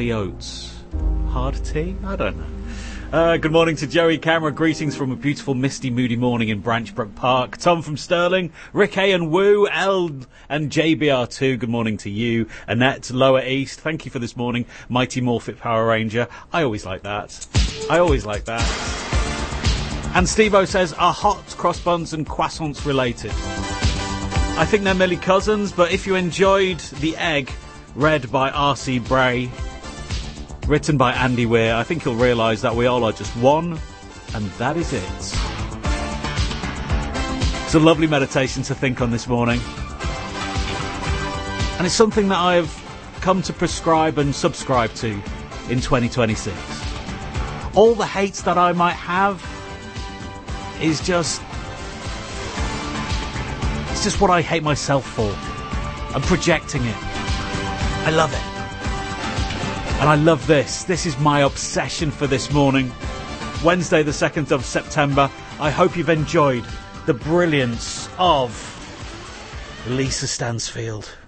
barley oats. Hard tea? I don't know. Good morning to Joey Camera. Greetings from a beautiful, misty, moody morning in Branchbrook Park. Tom from Stirling. Rick A and Woo. L and JBR2. Good morning to you. Annette, Lower East. Thank you for this morning. Mighty Morphic Power Ranger. I always like that. And Steve-O says, are hot cross buns and croissants related? I think they're merely cousins, but if you enjoyed The Egg, read by R.C. Bray, written by Andy Weir, I think you'll realise that we all are just one, and that is it. It's a lovely meditation to think on this morning. And it's something that I've come to prescribe and subscribe to in 2026. All the hates that I might have is just... it's just what I hate myself for. I'm projecting it. I love it. And I love this. This is my obsession for this morning. Wednesday the 2nd of September. I hope you've enjoyed the brilliance of Lisa Stansfield.